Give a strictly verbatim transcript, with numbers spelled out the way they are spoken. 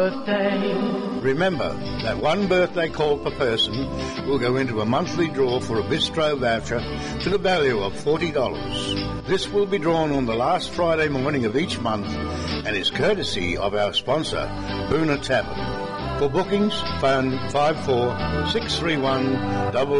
birthday. Remember that one birthday call per person will go into a monthly draw for a Bistro voucher to the value of forty dollars. This will be drawn on the last Friday morning of each month and is courtesy of our sponsor, Boona Tavern. For bookings, phone five four six three one double